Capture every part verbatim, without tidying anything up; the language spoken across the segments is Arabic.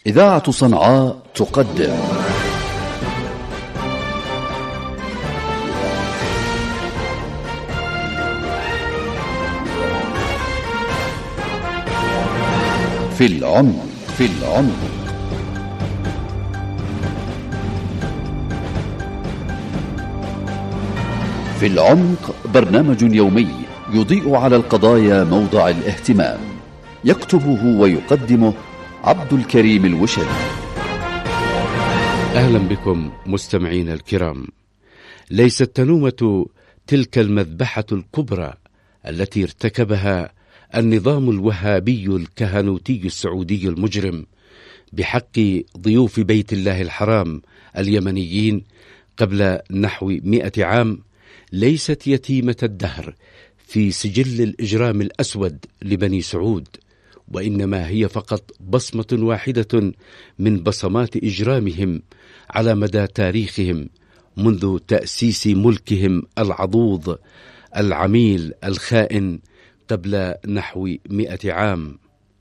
إذاعة صنعاء تقدم في العمق في العمق في العمق برنامج يومي يضيء على القضايا موضع الاهتمام، يكتبه ويقدمه عبد الكريم الوشري. أهلا بكم مستمعين الكرام. ليست تنومة تلك المذبحة الكبرى التي ارتكبها النظام الوهابي الكهنوتي السعودي المجرم بحق ضيوف بيت الله الحرام اليمنيين قبل نحو مئة عام، ليست يتيمة الدهر في سجل الإجرام الأسود لبني سعود، وإنما هي فقط بصمة واحدة من بصمات إجرامهم على مدى تاريخهم منذ تأسيس ملكهم العضوض العميل الخائن قبل نحو مئة عام.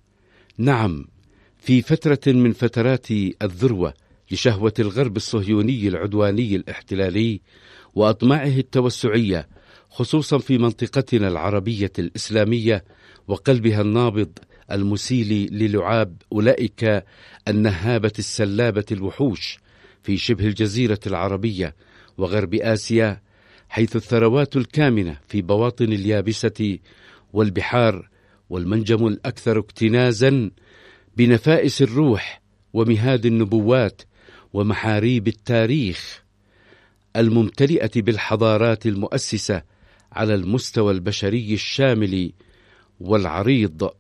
نعم، في فترة من فترات الذروة لشهوة الغرب الصهيوني العدواني الاحتلالي وأطماعه التوسعية، خصوصا في منطقتنا العربية الإسلامية وقلبها النابض المسيل للعاب أولئك النهابة السلابة الوحوش في شبه الجزيرة العربية وغرب آسيا، حيث الثروات الكامنة في بواطن اليابسة والبحار والمنجم الأكثر اكتنازا بنفائس الروح ومهاد النبوات ومحاريب التاريخ الممتلئة بالحضارات المؤسسة على المستوى البشري الشامل والعريض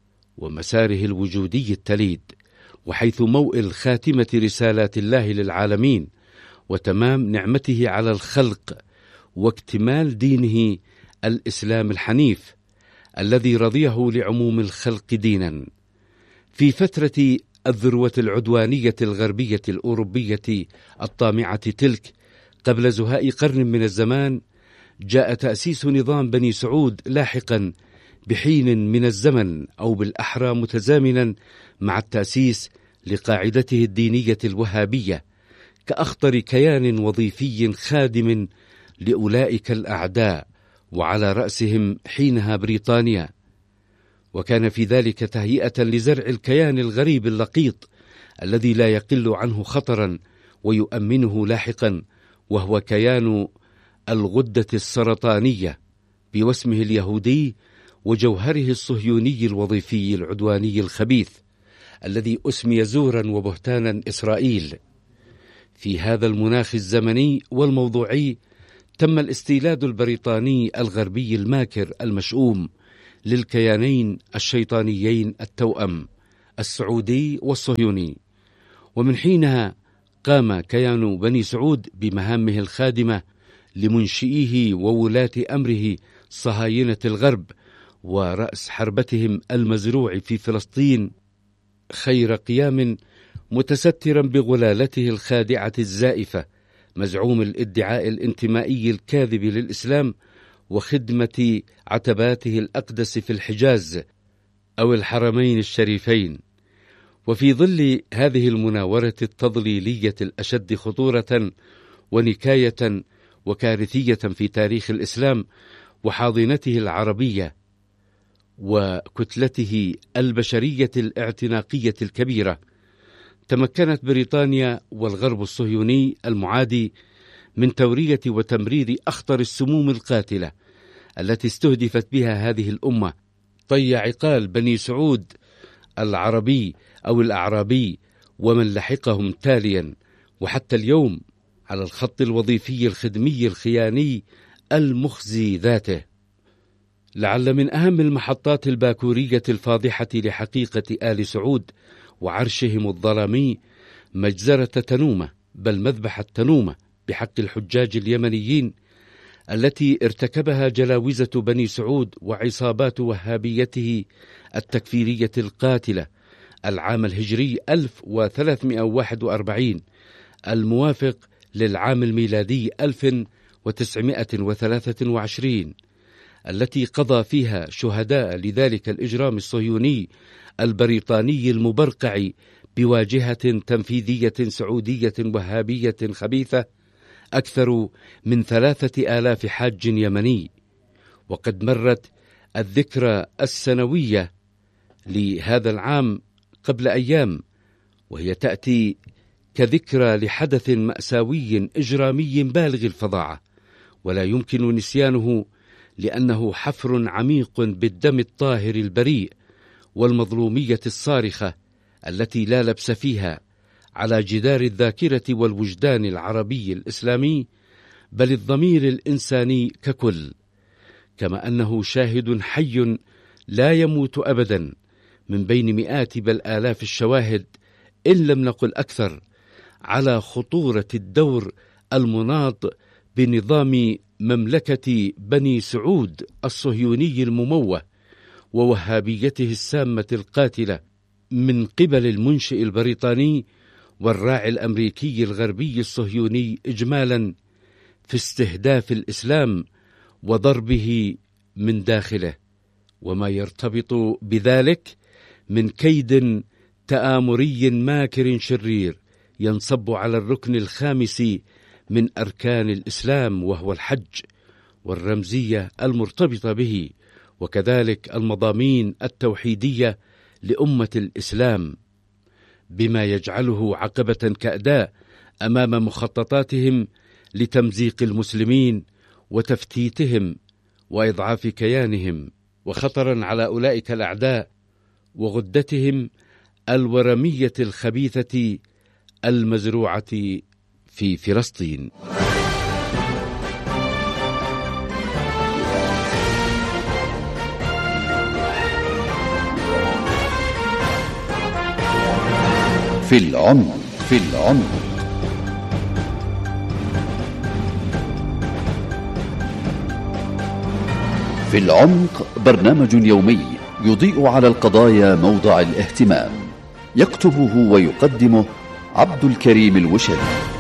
ومساره الوجودي التليد، وحيث موئل خاتمة رسالات الله للعالمين وتمام نعمته على الخلق واكتمال دينه الإسلام الحنيف الذي رضيه لعموم الخلق دينا. في فترة الذروة العدوانية الغربية الأوروبية الطامعة تلك قبل زهاء قرن من الزمان، جاء تأسيس نظام بني سعود لاحقا بحين من الزمن، أو بالأحرى متزامنا مع التأسيس لقاعدته الدينية الوهابية كأخطر كيان وظيفي خادم لأولئك الأعداء، وعلى رأسهم حينها بريطانيا. وكان في ذلك تهيئة لزرع الكيان الغريب اللقيط الذي لا يقل عنه خطرا ويؤمنه لاحقا، وهو كيان الغدة السرطانية بوسمه اليهودي وجوهره الصهيوني الوظيفي العدواني الخبيث الذي أسمي زورا وبهتانا إسرائيل. في هذا المناخ الزمني والموضوعي تم الاستيلاد البريطاني الغربي الماكر المشؤوم للكيانين الشيطانيين التوأم السعودي والصهيوني، ومن حينها قام كيان بني سعود بمهامه الخادمة لمنشئيه وولاة أمره صهاينة الغرب ورأس حربتهم المزروع في فلسطين خير قيام، متسترا بغلالته الخادعة الزائفة مزعوم الادعاء الانتمائي الكاذب للإسلام وخدمة عتباته الأقدس في الحجاز أو الحرمين الشريفين. وفي ظل هذه المناورة التضليلية الأشد خطورة ونكاية وكارثية في تاريخ الإسلام وحاضنته العربية وكتلته البشرية الاعتناقية الكبيرة، تمكنت بريطانيا والغرب الصهيوني المعادي من تورية وتمرير أخطر السموم القاتلة التي استهدفت بها هذه الأمة، طي عقال بني سعود العربي أو الأعرابي ومن لحقهم تاليا، وحتى اليوم على الخط الوظيفي الخدمي الخياني المخزي ذاته. لعل من أهم المحطات الباكورية الفاضحة لحقيقة آل سعود وعرشهم الظلامي مجزرة تنومة، بل مذبحة تنومة بحق الحجاج اليمنيين التي ارتكبها جلاوزة بني سعود وعصابات وهابيته التكفيرية القاتلة العام الهجري ألف وثلاثمئة وواحد وأربعين الموافق للعام الميلادي ألف وتسعمئة وثلاثة وعشرين، التي قضى فيها شهداء لذلك الإجرام الصهيوني البريطاني المبرقع بواجهة تنفيذية سعودية وهابية خبيثة أكثر من ثلاثة آلاف حاج يمني. وقد مرت الذكرى السنوية لهذا العام قبل أيام، وهي تأتي كذكرى لحدث مأساوي إجرامي بالغ الفظاعة، ولا يمكن نسيانه لأنه حفر عميق بالدم الطاهر البريء والمظلومية الصارخة التي لا لبس فيها على جدار الذاكرة والوجدان العربي الإسلامي، بل الضمير الإنساني ككل، كما أنه شاهد حي لا يموت أبدا من بين مئات بل آلاف الشواهد إن لم نقل أكثر على خطورة الدور المناط بنظام مملكة بني سعود الصهيوني المموه ووهابيته السامة القاتلة من قبل المنشئ البريطاني والراعي الأمريكي الغربي الصهيوني إجمالا في استهداف الإسلام وضربه من داخله، وما يرتبط بذلك من كيد تآمري ماكر شرير ينصب على الركن الخامس من أركان الإسلام، وهو الحج، والرمزية المرتبطة به، وكذلك المضامين التوحيدية لأمة الإسلام، بما يجعله عقبة كأداء أمام مخططاتهم لتمزيق المسلمين وتفتيتهم وإضعاف كيانهم، وخطرا على أولئك الأعداء وغدتهم الورمية الخبيثة المزروعة في فلسطين. في العمق في العمق في العمق برنامج يومي يضيء على القضايا موضع الاهتمام، يكتبه ويقدمه عبد الكريم الوشري.